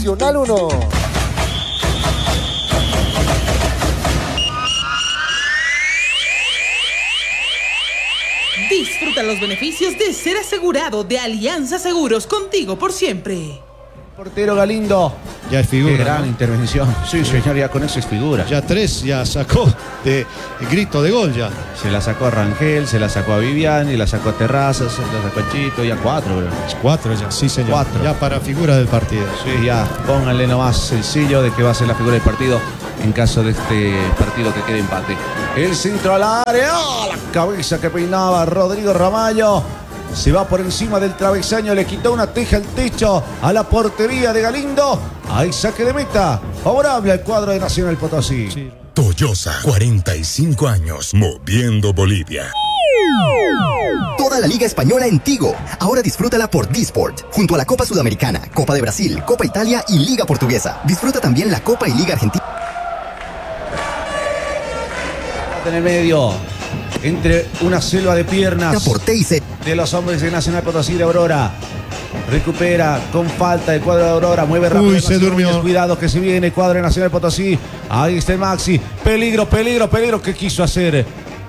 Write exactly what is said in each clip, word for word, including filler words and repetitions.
Nacional uno. Disfruta los beneficios de ser asegurado de Alianza Seguros, contigo por siempre. Portero Galindo. Ya es figura. Qué gran, ¿no?, intervención. Sí, señor, ya con eso es figura. Ya tres, ya sacó de grito de gol ya. Se la sacó a Rangel, se la sacó a Viviani, la sacó a Terrazas, se la sacó a Chito, ya cuatro, bro. Cuatro ya, sí señor. Cuatro. Ya para figura del partido. Sí, ya, pónganle nomás sencillo de que va a ser la figura del partido en caso de este partido que quede empate. El centro al área, ¡oh! La cabeza que peinaba Rodrigo Ramallo. Se va por encima del travesaño, le quitó una teja al techo a la portería de Galindo. Hay saque de meta, favorable al cuadro de Nacional Potosí. Sí. Toyosa, cuarenta y cinco años, moviendo Bolivia. Toda la Liga Española en Tigo. Ahora disfrútala por D-Sport, junto a la Copa Sudamericana, Copa de Brasil, Copa Italia y Liga Portuguesa. Disfruta también la Copa y Liga Argentina. En el medio, entre una selva de piernas Por T I C. de los hombres de Nacional Potosí de Aurora. Recupera con falta el cuadro de Aurora. Mueve rápido. Uy, se durmió. Cuidado que se viene el cuadro de Nacional Potosí. Ahí está el Maxi. Peligro, peligro, peligro. ¿Qué quiso hacer?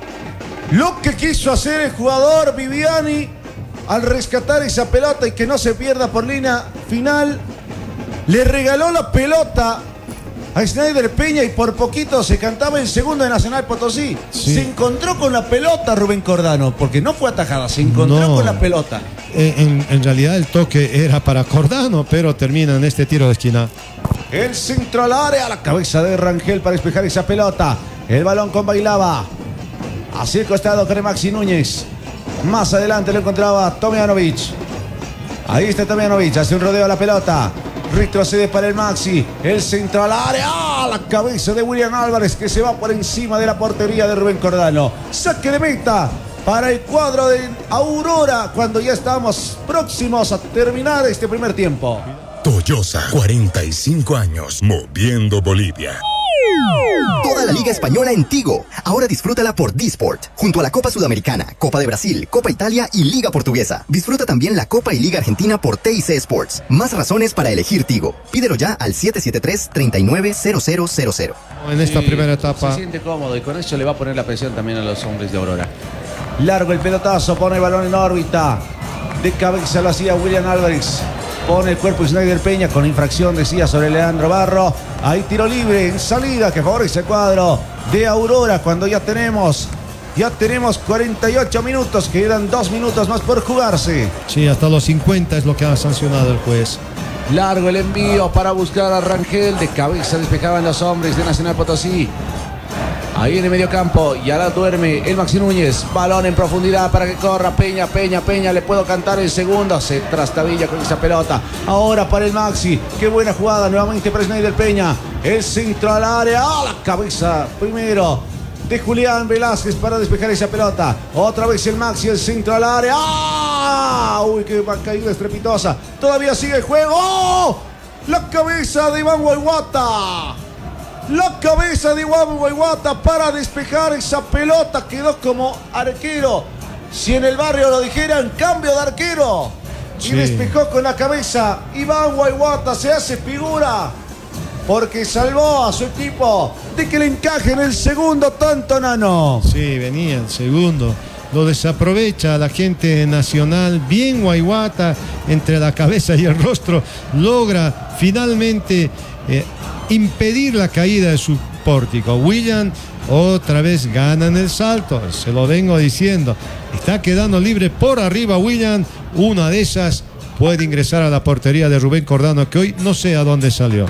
Lo que quiso hacer el jugador Viviani al rescatar esa pelota y que no se pierda por línea final. Le regaló la pelota a Snyder Peña y por poquito se cantaba el segundo de Nacional Potosí. Sí. Se encontró con la pelota Rubén Cordano, porque no fue atajada, se encontró No. con la pelota. En, en realidad el toque era para Cordano, pero termina en este tiro de esquina. El centro al área, la cabeza de Rangel para despejar esa pelota. El balón con Bailaba. Hacia el costado con Maxi Núñez. Más adelante lo encontraba Tomjanovic. Ahí está Tomjanovic, hace un rodeo a la pelota. Retrocede para el Maxi. El centro al área. ¡Ah! La cabeza de William Álvarez que se va por encima de la portería de Rubén Cordano. Saque de meta para el cuadro de Aurora cuando ya estamos próximos a terminar este primer tiempo. Toyosa, cuarenta y cinco años, moviendo Bolivia. Toda la Liga Española en Tigo. Ahora disfrútala por D-Sport, junto a la Copa Sudamericana, Copa de Brasil, Copa Italia y Liga Portuguesa. Disfruta también la Copa y Liga Argentina por T I C Sports. Más razones para elegir Tigo. Pídelo ya al siete siete tres, tres nueve cero cero cero cero. En esta Sí, primera etapa. se siente cómodo y con eso le va a poner la presión también a los hombres de Aurora. Largo el pelotazo, pone el balón en órbita. De cabeza lo hacía William Álvarez. Pone el cuerpo Snyder Peña con infracción, decía, sobre Leandro Barro. Hay tiro libre en salida que favorece el cuadro de Aurora cuando ya tenemos, ya tenemos cuarenta y ocho minutos, quedan dos minutos más por jugarse. Sí, hasta los cincuenta es lo que ha sancionado el juez. Largo el envío para buscar a Rangel. De cabeza despejaban los hombres de Nacional Potosí. Ahí en el medio campo, ya la duerme el Maxi Núñez. Balón en profundidad para que corra Peña, Peña, Peña. Le puedo cantar el segundo. Se trastabilla con esa pelota. Ahora para el Maxi. Qué buena jugada nuevamente para Snyder Peña. El centro al área. ¡Ah! La cabeza primero de Julián Velázquez para despejar esa pelota. Otra vez el Maxi, el centro al área. ¡Ah! Uy, qué caída estrepitosa. Todavía sigue el juego. ¡Oh! La cabeza de Iván Guayguata. La cabeza de Iván Guayguata para despejar esa pelota. Quedó como arquero. Si en el barrio lo dijeran, cambio de arquero. Sí. Y despejó con la cabeza. Iván Guayguata se hace figura porque salvó a su equipo de que le encaje en el segundo tanto, Nano. Sí, venía el segundo. Lo desaprovecha la gente nacional. Bien Guayguata, entre la cabeza y el rostro, logra finalmente eh, impedir la caída de su pórtico. William otra vez gana en el salto, se lo vengo diciendo. Está quedando libre por arriba William. Una de esas puede ingresar a la portería de Rubén Cordano, que hoy no sé a dónde salió.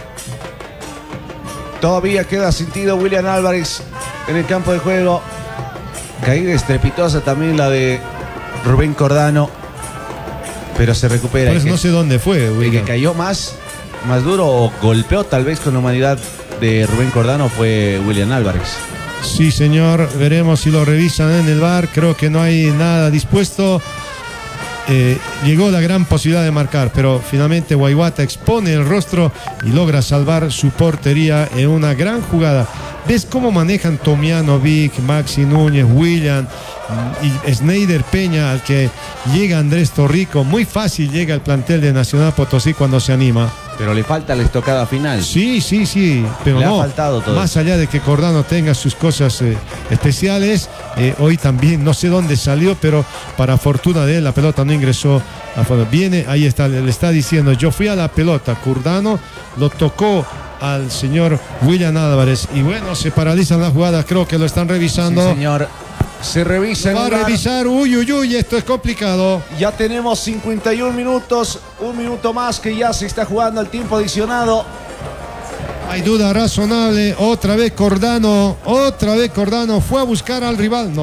Todavía queda sentido William Álvarez en el campo de juego. Caída estrepitosa también la de Rubén Cordano, pero se recupera. Por eso que, no sé dónde fue el William. que cayó más, más duro o golpeó tal vez con la humanidad de Rubén Cordano fue William Álvarez. Sí, señor, veremos si lo revisan en el V A R. Creo que no hay nada dispuesto. Eh, llegó la gran posibilidad de marcar, pero finalmente Guayguata expone el rostro y logra salvar su portería en una gran jugada. ¿Ves cómo manejan Tomjanovic, Maxi Núñez, William y Snyder Peña, al que llega Andrés Torrico? Muy fácil llega el plantel de Nacional Potosí cuando se anima. Pero le falta la estocada final. Sí, sí, sí, pero Le ha no, faltado todo más eso. allá de que Cordano tenga sus cosas eh, especiales, eh, hoy también, no sé dónde salió, pero para fortuna de él, la pelota no ingresó a fondo. Viene, ahí está, le está diciendo, yo fui a la pelota, Cordano lo tocó al señor William Álvarez, y bueno, se paralizan las jugadas, creo que lo están revisando. Sí, señor. Se revisa. Va a revisar, uy, uy, uy, esto es complicado. Ya tenemos cincuenta y un minutos, un minuto más que ya se está jugando el tiempo adicionado. Hay duda razonable, otra vez Cordano, otra vez Cordano fue a buscar al rival. No.